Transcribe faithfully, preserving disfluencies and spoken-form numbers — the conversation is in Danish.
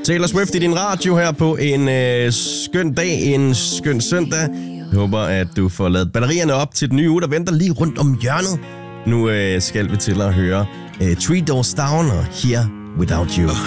Taylor Swift i din radio her på en øh, skøn dag, en skøn søndag. Jeg håber, at du får lavet batterierne op til den nye uge, der venter lige rundt om hjørnet. Nu øh, skal vi til at høre øh, Three Doors Down og Here Without You.